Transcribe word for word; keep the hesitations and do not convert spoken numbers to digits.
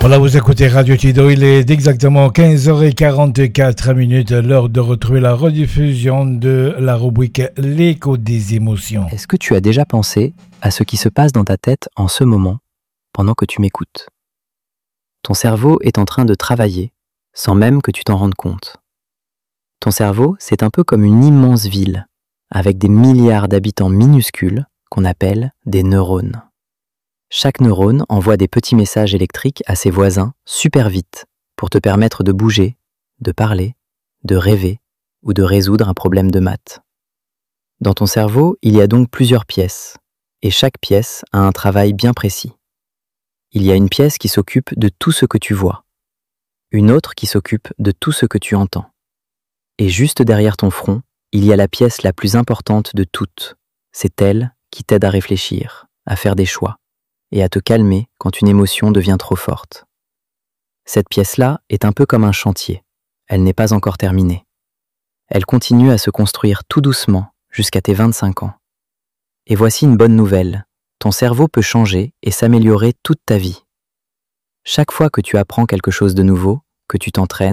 Voilà, vous écoutez Radio Tido, il est exactement quinze heures quarante-quatre minutes, l'heure de retrouver la rediffusion de la rubrique L'écho des émotions. Est-ce que tu as déjà pensé à ce qui se passe dans ta tête en ce moment, pendant que tu m'écoutes ? Ton cerveau est en train de travailler, sans même que tu t'en rendes compte. Ton cerveau, c'est un peu comme une immense ville, avec des milliards d'habitants minuscules qu'on appelle des neurones. Chaque neurone envoie des petits messages électriques à ses voisins super vite pour te permettre de bouger, de parler, de rêver ou de résoudre un problème de maths. Dans ton cerveau, il y a donc plusieurs pièces, et chaque pièce a un travail bien précis. Il y a une pièce qui s'occupe de tout ce que tu vois, une autre qui s'occupe de tout ce que tu entends. Et juste derrière ton front, il y a la pièce la plus importante de toutes. C'est elle qui t'aide à réfléchir, à faire des choix, et à te calmer quand une émotion devient trop forte. Cette pièce-là est un peu comme un chantier. Elle n'est pas encore terminée. Elle continue à se construire tout doucement jusqu'à tes vingt-cinq ans. Et voici une bonne nouvelle. Ton cerveau peut changer et s'améliorer toute ta vie. Chaque fois que tu apprends quelque chose de nouveau, que tu t'entraînes,